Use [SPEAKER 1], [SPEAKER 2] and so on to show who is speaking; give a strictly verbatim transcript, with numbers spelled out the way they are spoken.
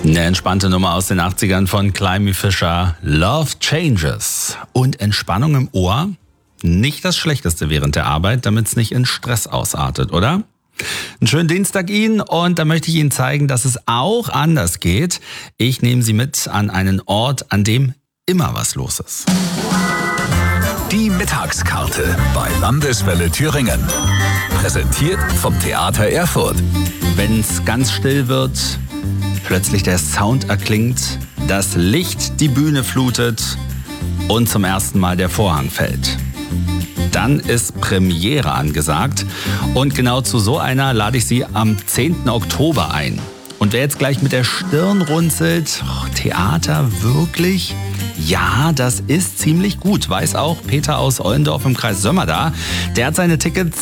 [SPEAKER 1] Eine entspannte Nummer aus den achtzigern von Climby Fisher, Love Changes. Und Entspannung im Ohr, nicht das Schlechteste während der Arbeit, damit es nicht in Stress ausartet, oder? Einen schönen Dienstag Ihnen und da möchte ich Ihnen zeigen, dass es auch anders geht. Ich nehme Sie mit an einen Ort, an dem immer was los ist.
[SPEAKER 2] Die Mittagskarte bei Landeswelle Thüringen. Präsentiert vom Theater Erfurt.
[SPEAKER 1] Wenn es ganz still wird, plötzlich der Sound erklingt, das Licht die Bühne flutet und zum ersten Mal der Vorhang fällt. Dann ist Premiere angesagt und genau zu so einer lade ich Sie am zehnten Oktober ein. Und wer jetzt gleich mit der Stirn runzelt, oh, Theater wirklich? Ja, das ist ziemlich gut, weiß auch Peter aus Ollendorf im Kreis Sömmerda. Der hat seine Tickets